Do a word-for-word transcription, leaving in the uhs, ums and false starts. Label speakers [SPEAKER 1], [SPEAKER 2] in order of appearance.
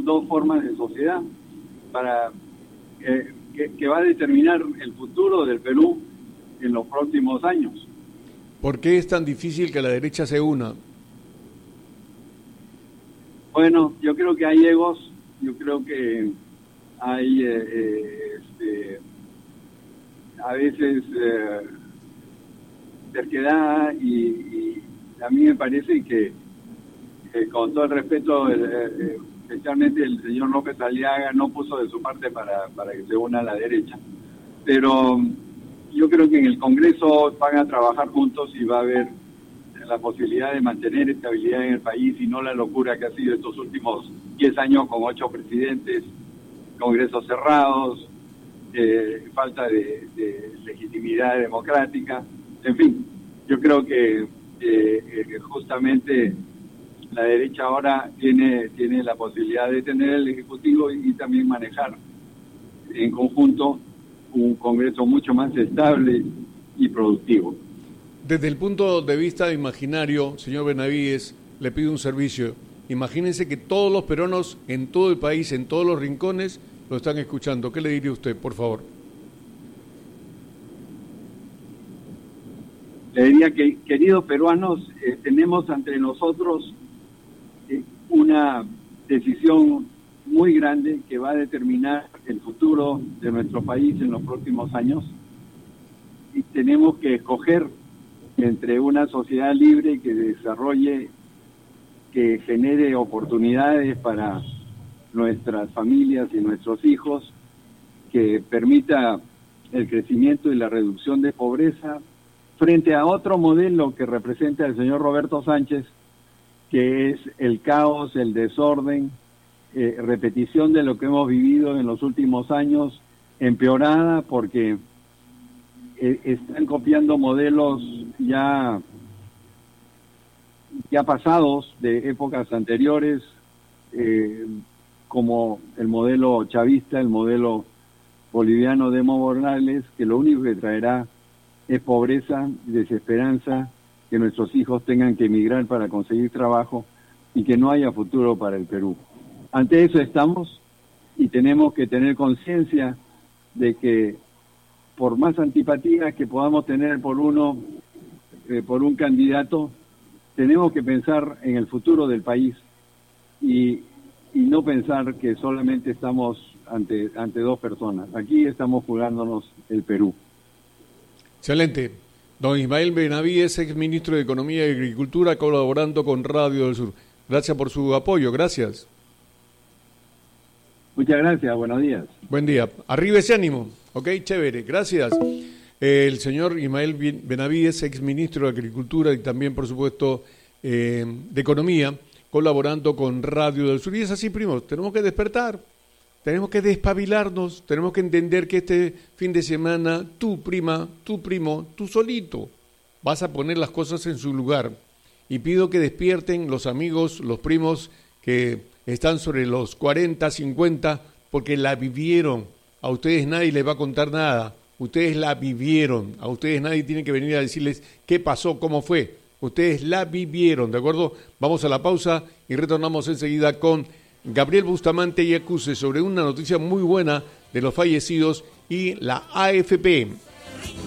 [SPEAKER 1] dos formas de sociedad para eh, que, que va a determinar el futuro del Perú en los próximos años.
[SPEAKER 2] ¿Por qué es tan difícil que la derecha se una?
[SPEAKER 1] Bueno, yo creo que hay egos, yo creo que hay eh, eh, este, a veces eh, terquedad y, y a mí me parece que eh, con todo el respeto, eh, eh, especialmente el señor López Aliaga no puso de su parte para, para que se una a la derecha. Pero yo creo que en el Congreso van a trabajar juntos y va a haber la posibilidad de mantener estabilidad en el país y no la locura que ha sido estos últimos diez años con ocho presidentes, congresos cerrados, eh, falta de, de legitimidad democrática. En fin, yo creo que eh, justamente la derecha ahora tiene, tiene la posibilidad de tener el Ejecutivo y, y también manejar en conjunto un Congreso mucho más estable y productivo.
[SPEAKER 2] Desde el punto de vista imaginario, señor Benavides, le pido un servicio. Imagínense que todos los peruanos en todo el país, en todos los rincones, lo están escuchando. ¿Qué le diría usted, por favor?
[SPEAKER 1] Le diría que, queridos peruanos, eh, tenemos ante nosotros eh, una decisión muy grande que va a determinar el futuro de nuestro país en los próximos años. Y tenemos que escoger entre una sociedad libre que desarrolle, que genere oportunidades para nuestras familias y nuestros hijos, que permita el crecimiento y la reducción de pobreza, frente a otro modelo que representa el señor Roberto Sánchez, que es el caos, el desorden, eh, repetición de lo que hemos vivido en los últimos años, empeorada porque eh, están copiando modelos ya, ya pasados de épocas anteriores, eh, como el modelo chavista, el modelo boliviano de Evo Morales, que lo único que traerá es pobreza, desesperanza, que nuestros hijos tengan que emigrar para conseguir trabajo y que no haya futuro para el Perú. Ante eso estamos y tenemos que tener conciencia de que por más antipatía que podamos tener por uno, eh, por un candidato, tenemos que pensar en el futuro del país y, y no pensar que solamente estamos ante, ante dos personas. Aquí estamos jugándonos el Perú.
[SPEAKER 2] Excelente. Don Ismael Benavides, ex ministro de Economía y Agricultura, colaborando con Radio del Sur. Gracias por su apoyo, gracias.
[SPEAKER 1] Muchas gracias, buenos días.
[SPEAKER 2] Buen día. Arriba ese ánimo. Ok, chévere, gracias. El señor Ismael Benavides, ex ministro de Agricultura y también, por supuesto, eh, de Economía, colaborando con Radio del Sur. Y es así, primos, tenemos que despertar. Tenemos que despabilarnos, tenemos que entender que este fin de semana tú, prima, tú, primo, tú solito vas a poner las cosas en su lugar. Y pido que despierten los amigos, los primos que están sobre los cuarenta, cincuenta, porque la vivieron. A ustedes nadie les va a contar nada. Ustedes la vivieron. A ustedes nadie tiene que venir a decirles qué pasó, cómo fue. Ustedes la vivieron, ¿de acuerdo? Vamos a la pausa y retornamos enseguida con Gabriel Bustamante y Acuse sobre una noticia muy buena de los fallecidos y la A F P.